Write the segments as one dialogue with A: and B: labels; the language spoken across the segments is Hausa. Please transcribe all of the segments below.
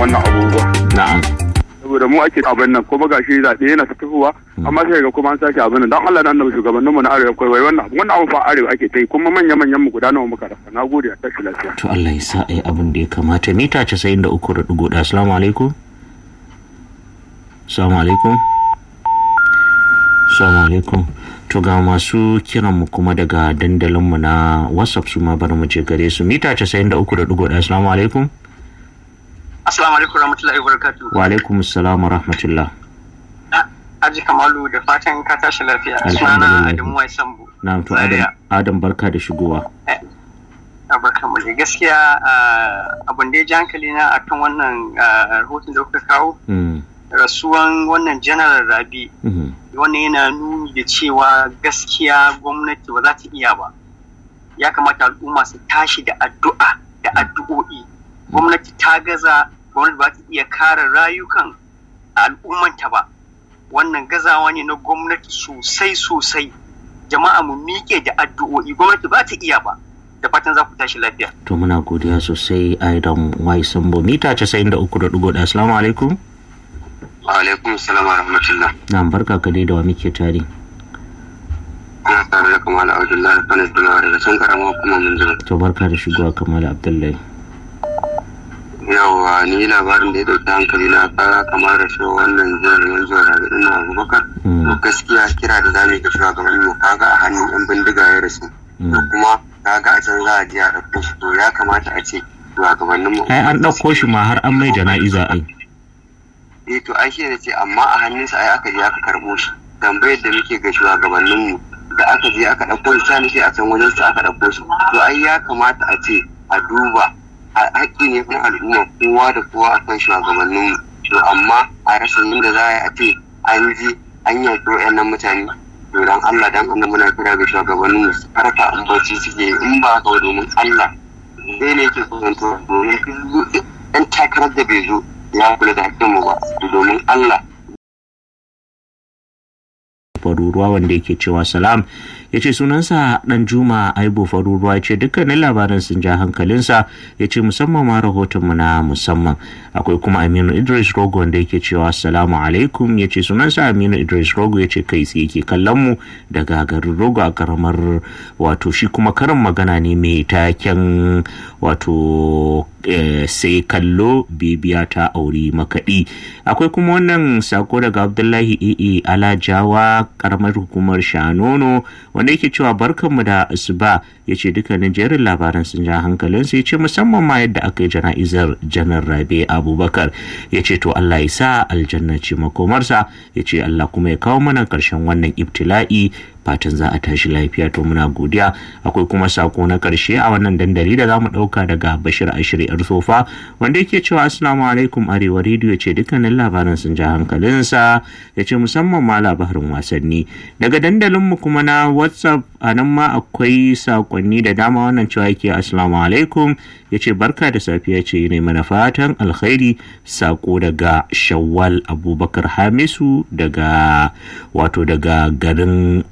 A: wannan abubuwa.
B: Na'am.
A: Saboda mu ake abin nan kuma gashi zaɓe yana tafiya amma sai ga kuma an sake abin nan dan Allah da annabi shugabannin mu na arewa kai wai wannan abu fa arewa ake ta yi kuma manyan mu guda nawa muka rasa. Nagode a tashi lafiya.
B: To Allah ya sa ai abin da ya kamata. Mita 93.1. Assalamu alaikum. Assalamu alaikum. Assalamu alaikum. To ga masu kiranmu kuma daga dandalinmu na WhatsApp su ma bari mu je gare su. Mita 93.1. Assalamu alaikum.
C: Assalamu alaikum warahmatullahi wabarakatuh.
B: Wa alaikum assalam wa rahmatullah.
C: Aji Kamalu da fatan ka tashi lafiya. Sunana Adamu Wai Sambu.
B: Na'am to Adam barka da shigowa.
C: Barka mu ne. Gaskiya abin da ya ji hankali na akan wannan rahoton da kuka kawo. Rasuwan wannan General Rabi. Wannan yana nuni da cewa gaskiya gwamnati ba za ta iya ba. Ya kamata al'umma su tashi da addu'a da addu'o'i. Gwamnati ta gaza, gwamnati ba ta iya kare rayukan al'ummanta ba. Wannan gazawa ne na gwamnati sosai. Jama'a mu miƙe da addu'o'i, gwamnati ba ta iya ba. Da fatan za ku tashi lafiya.
B: To muna godiya sosai Adam Wai Sambo. Mita 93.1. Assalamu alaikum.
D: Wa alaikum assalam wa rahmatullah.
B: Na'am barka ka dai da wa muke tare.
D: Ina tare da Kamal Abdullahi Fanis Dulawa daga can karamar kuma mun jira.
B: To barka da shigowa Kamal Abdullahi.
D: Yawa ni labarin da ya dauki hankali na fara kamar da shi wannan jihar zuwa da ina Abubakar. To gaskiya kira da zamu ga shugabanni mu kaga a hannun yan bindiga ya rasu. To kuma kaga a can za a je a dauko shi to ya kamata a ce shugabannin mu.
B: Ai an dauko shi ma har an mai jana'iza ai.
D: To ai shi ne ce amma a hannunsa ai aka je aka karbo shi. Tambayar da muke ga shugabannin mu da aka je aka dauko shi sai ne a can wajen sa aka dauko shi. To ai ya kamata a ce a duba haƙƙi ne na al'umma kowa da kowa a kan shugabannin to amma a rasa yadda za a ce an ji an yaƙi waɗannan mutane to dan Allah dan Allah muna kira ga shugabannin mu su farka an bacci suke in ba haka domin Allah sai ne yake kusanto domin ɗan takarar da bai zo ya kula da haƙƙin mu ba domin Allah.
B: Faruruwa wanda yake cewa salam ya ce sunansa dan Juma Aibo Faruruwa ya ce dukkanin labaran sun ja hankalinsa ya ce musamman ma rahotonmu na musamman. Akwai kuma Aminu Idris Rogo wanda yake cewa assalamu alaikum ya ce sunansa Aminu Idris Rogo ya ce kai tsaye ke kallon mu daga garin Rogo a karamar wato shi kuma karin magana ne mai taken wato sai kallo bibiya ta auri makaɗi. Akwai kuma wannan sako daga Abdullahi Ee Alajawa karamar hukumar Shanono wanda yake cewa barkanmu da asuba ya ce dukkanin jerin labaran sun ja hankalinsa ya ce musamman ma yadda aka yi jana'izar Janar Rabe Abubakar ya ce to Allah ya sa aljanna ce makomarsa ya ce Allah kuma ya kawo mana karshen wannan ibtila'i fatan za a tashi lafiya. To muna godiya. Akwai kuma sako na karshe a wannan dandali da zamu dauka daga Bashir Ashiri Arsofa wanda yake cewa assalamu alaikum Arewa Radio ya ce dukkanin labaran sun ja hankalinsa ya ce musamman ma labarin wasanni. Daga dandalinmu kuma na WhatsApp a nan ma akwai sakonni da dama wannan cewa yake assalamu alaikum ya ce barka da safiya ce ne mana fatan alkhairi. Sako daga Shawwal Abubakar Hamisu daga garin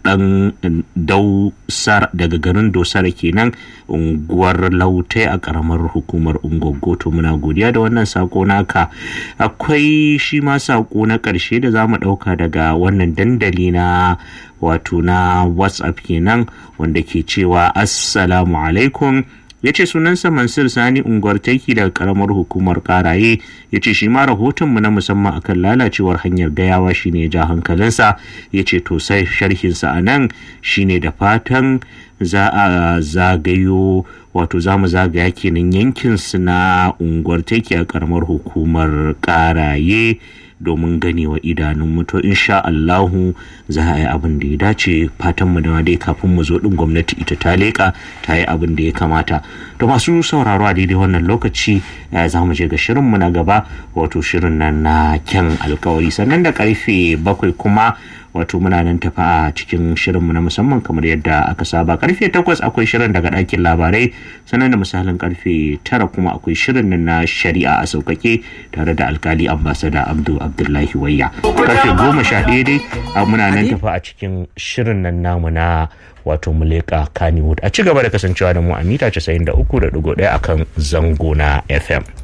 B: daga garin Dosara kenan unguwar Laute a karamar hukumar Ungogo. To muna godiya da wannan sako naka. Akwai shi ma sako na karshe da zamu dauka daga wannan dandali na WhatsApp kenan wanda ke cewa assalamu alaikum ya ce sunansa Mansur Sani unguwar taiki daga karamar hukumar Karaye ya ce shi ma rahotonmu na musamman akan lalacewar hanyar gayawa shine ya ja hankalinsa ya ce to sai sharhinsa a nan shine da fatan za a zagayo za mu zagaya kenan yankinsu na unguwar taiki a karamar hukumar Karaye domin ganewa idanunmu. To insha Allahu za a yi abin da ya dace. Fatan mu da dai kafin mu zo din gwamnati ita ta leka ta yi abin da ya kamata. To masu sauraro a daidai wannan lokaci za mu je ga shirin mu na gaba shirin nan na kyan alkawari sannan da karfe 7 kuma muna nan tafa a cikin shirinmu na musamman kamar yadda aka saba. Karfe 8 akwai shirin daga ɗakin labarai sannan da misalin karfe 9 kuma akwai shirin nan na shari'a a sauƙaƙe tare da alkali ambasada Abdullahi Wayya. Karfe 11 dai muna nan tafa a cikin shirin nan namu na Muleka Kannywood. A ci gaba da kasancewa da mu a mita 93.1 akan zango na FM.